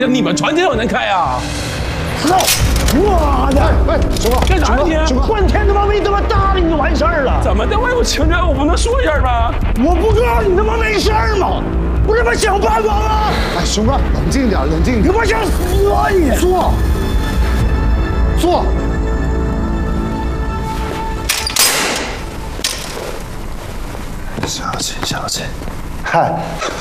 你们船店有人开啊？ 操！我的！ 哎，熊哥， 干啥你？ 换天他妈没他妈搭理你就完事儿了。 怎么的？我有情人，我不能说一下吗？ 我不告诉你他妈没事儿吗？不是他妈想办法吗？ 哎，熊哥，冷静点，冷静点。 你他妈想死啊你！ 坐。小心，小心。嗨。